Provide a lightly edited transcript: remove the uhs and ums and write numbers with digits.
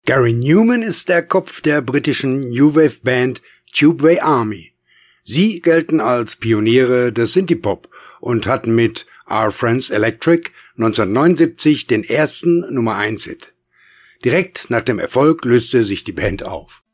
Gary Numan ist der Kopf der britischen New Wave Band Tubeway Army. Sie gelten als Pioniere des Synthie-Pop und hatten mit Our Friends Electric 1979 den ersten Nummer-1-Hit. Direkt nach dem Erfolg löste sich die Band auf.